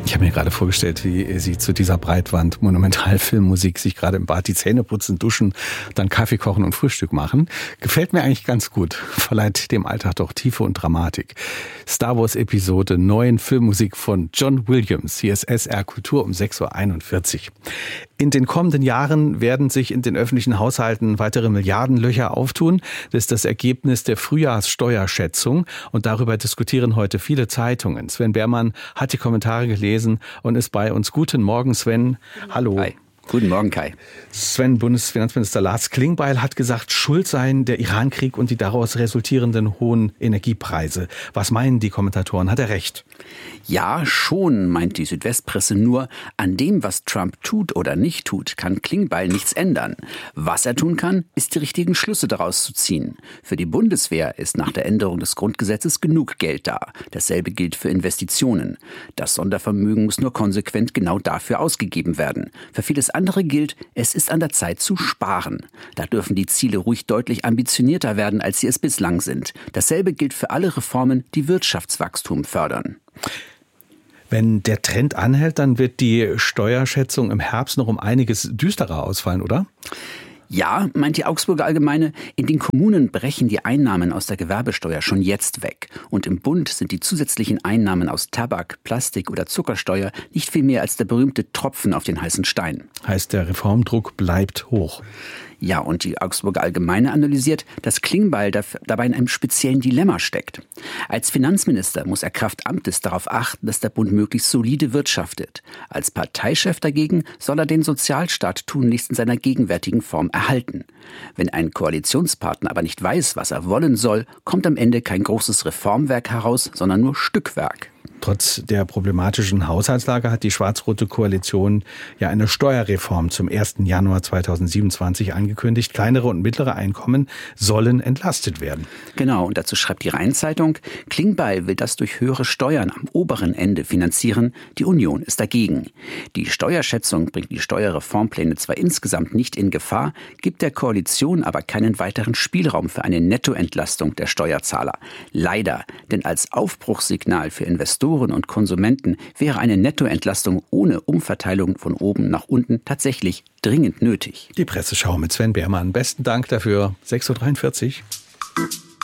Ich habe mir gerade vorgestellt, wie Sie zu dieser Breitband-Monumentalfilmmusik sich gerade im Bad die Zähne putzen, duschen, dann Kaffee kochen und Frühstück machen. Gefällt mir eigentlich ganz gut. Verleiht dem Alltag doch Tiefe und Dramatik. Star Wars Episode 9, Filmmusik von John Williams. Hier ist SR Kultur um 6.41 Uhr. In den kommenden Jahren werden sich in den öffentlichen Haushalten weitere Milliardenlöcher auftun. Das ist das Ergebnis der Frühjahrssteuerschätzung. Und darüber diskutieren heute viele Zeitungen. Sven Behrmann hat die Kommentare gelesen und ist bei uns. Guten Morgen, Sven. Hallo. Hi. Guten Morgen, Kai. Sven, Bundesfinanzminister Lars Klingbeil hat gesagt, schuld seien der Irankrieg und die daraus resultierenden hohen Energiepreise. Was meinen die Kommentatoren? Hat er recht? Ja, schon, meint die Südwestpresse, nur an dem, was Trump tut oder nicht tut, kann Klingbeil nichts ändern. Was er tun kann, ist die richtigen Schlüsse daraus zu ziehen. Für die Bundeswehr ist nach der Änderung des Grundgesetzes genug Geld da. Dasselbe gilt für Investitionen. Das Sondervermögen muss nur konsequent genau dafür ausgegeben werden. Für vieles andere gilt, es ist an der Zeit zu sparen. Da dürfen die Ziele ruhig deutlich ambitionierter werden, als sie es bislang sind. Dasselbe gilt für alle Reformen, die Wirtschaftswachstum fördern. Wenn der Trend anhält, dann wird die Steuerschätzung im Herbst noch um einiges düsterer ausfallen, oder? Ja, meint die Augsburger Allgemeine, in den Kommunen brechen die Einnahmen aus der Gewerbesteuer schon jetzt weg. Und im Bund sind die zusätzlichen Einnahmen aus Tabak, Plastik oder Zuckersteuer nicht viel mehr als der berühmte Tropfen auf den heißen Stein. Heißt, der Reformdruck bleibt hoch. Ja, und die Augsburger Allgemeine analysiert, dass Klingbeil dabei in einem speziellen Dilemma steckt. Als Finanzminister muss er Kraft Amtes darauf achten, dass der Bund möglichst solide wirtschaftet. Als Parteichef dagegen soll er den Sozialstaat tunlichst in seiner gegenwärtigen Form erhalten. Wenn ein Koalitionspartner aber nicht weiß, was er wollen soll, kommt am Ende kein großes Reformwerk heraus, sondern nur Stückwerk. Trotz der problematischen Haushaltslage hat die schwarz-rote Koalition ja eine Steuerreform zum 1. Januar 2027 angekündigt. Kleinere und mittlere Einkommen sollen entlastet werden. Genau, und dazu schreibt die Rhein-Zeitung, Klingbeil will das durch höhere Steuern am oberen Ende finanzieren. Die Union ist dagegen. Die Steuerschätzung bringt die Steuerreformpläne zwar insgesamt nicht in Gefahr, gibt der Koalition aber keinen weiteren Spielraum für eine Nettoentlastung der Steuerzahler. Leider, denn als Aufbruchssignal für Investoren und Konsumenten wäre eine Nettoentlastung ohne Umverteilung von oben nach unten tatsächlich dringend nötig. Die Presseschau mit Sven Behrmann. Besten Dank dafür. 6.43 Uhr.